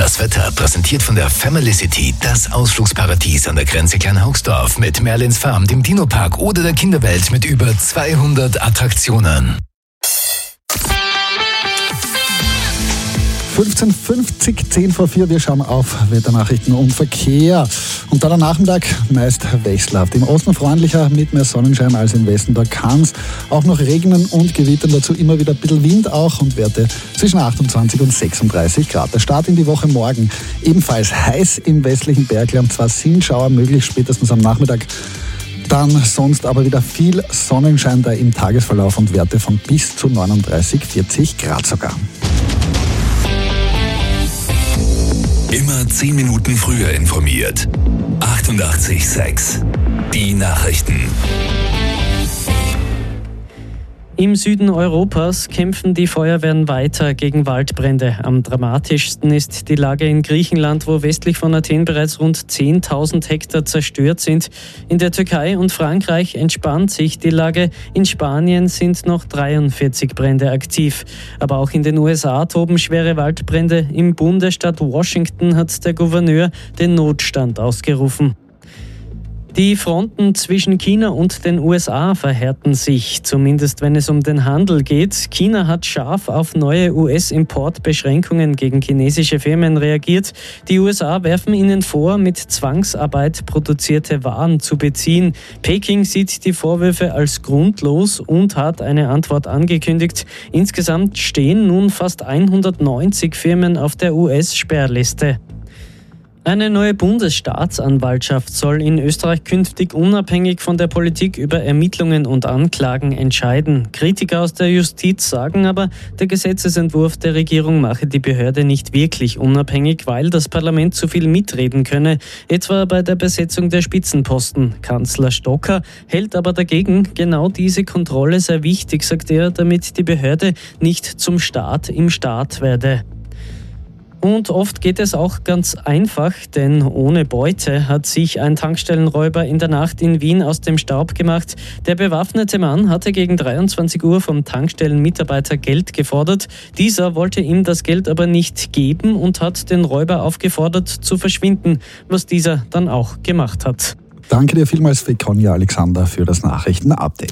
Das Wetter präsentiert von der Family City, das Ausflugsparadies an der Grenze Kleinhaugsdorf mit Merlins Farm, dem Dino-Park oder der Kinderwelt mit über 200 Attraktionen. 15:50, 10 vor 4, wir schauen auf Wetternachrichten und Verkehr. Und dann am Nachmittag meist wechselhaft. Im Osten freundlicher mit mehr Sonnenschein als im Westen. Da kann es auch noch regnen und gewittern. Dazu immer wieder ein bisschen Wind auch und Werte zwischen 28 und 36 Grad. Der Start in die Woche morgen ebenfalls heiß im westlichen Bergland. Zwar sind Schauer möglich, spätestens am Nachmittag. Dann sonst aber wieder viel Sonnenschein da im Tagesverlauf und Werte von bis zu 39, 40 Grad sogar. Immer 10 Minuten früher informiert. 88,6. Die Nachrichten. Im Süden Europas kämpfen die Feuerwehren weiter gegen Waldbrände. Am dramatischsten ist die Lage in Griechenland, wo westlich von Athen bereits rund 10.000 Hektar zerstört sind. In der Türkei und Frankreich entspannt sich die Lage. In Spanien sind noch 43 Brände aktiv. Aber auch in den USA toben schwere Waldbrände. Im Bundesstaat Washington hat der Gouverneur den Notstand ausgerufen. Die Fronten zwischen China und den USA verhärten sich, zumindest wenn es um den Handel geht. China hat scharf auf neue US-Importbeschränkungen gegen chinesische Firmen reagiert. Die USA werfen ihnen vor, mit Zwangsarbeit produzierte Waren zu beziehen. Peking sieht die Vorwürfe als grundlos und hat eine Antwort angekündigt. Insgesamt stehen nun fast 190 Firmen auf der US-Sperrliste. Eine neue Bundesstaatsanwaltschaft soll in Österreich künftig unabhängig von der Politik über Ermittlungen und Anklagen entscheiden. Kritiker aus der Justiz sagen aber, der Gesetzesentwurf der Regierung mache die Behörde nicht wirklich unabhängig, weil das Parlament zu viel mitreden könne, etwa bei der Besetzung der Spitzenposten. Kanzler Stocker hält aber dagegen, genau diese Kontrolle sei wichtig, sagt er, damit die Behörde nicht zum Staat im Staat werde. Und oft geht es auch ganz einfach, denn ohne Beute hat sich ein Tankstellenräuber in der Nacht in Wien aus dem Staub gemacht. Der bewaffnete Mann hatte gegen 23 Uhr vom Tankstellenmitarbeiter Geld gefordert. Dieser wollte ihm das Geld aber nicht geben und hat den Räuber aufgefordert zu verschwinden, was dieser dann auch gemacht hat. Danke dir vielmals, Fekonia Alexander, für das Nachrichten-Update.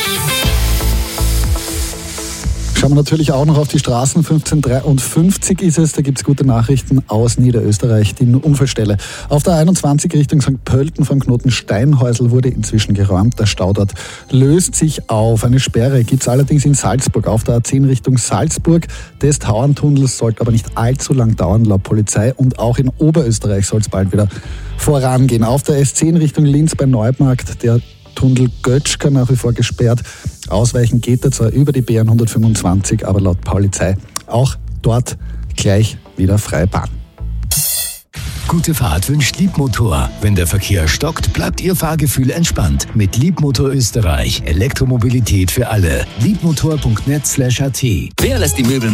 Schauen wir natürlich auch noch auf die Straßen. 15:53 ist es, da gibt es gute Nachrichten aus Niederösterreich. Die Unfallstelle auf der 21 Richtung St. Pölten vom Knoten Steinhäusl wurde inzwischen geräumt. Der Stau dort löst sich auf. Eine Sperre gibt es allerdings in Salzburg auf der A10 Richtung Salzburg. Des Tauerntunnels sollte aber nicht allzu lang dauern laut Polizei. Und auch in Oberösterreich soll es bald wieder vorangehen. Auf der S10 Richtung Linz bei Neumarkt, der Tunnel Götschka nach wie vor gesperrt. Ausweichen geht er zwar über die B125, aber laut Polizei auch dort gleich wieder freie Bahn. Gute Fahrt wünscht Liebmotor. Wenn der Verkehr stockt, bleibt Ihr Fahrgefühl entspannt. Mit Liebmotor Österreich. Elektromobilität für alle. Liebmotor.net/at. Wer lässt die Möbel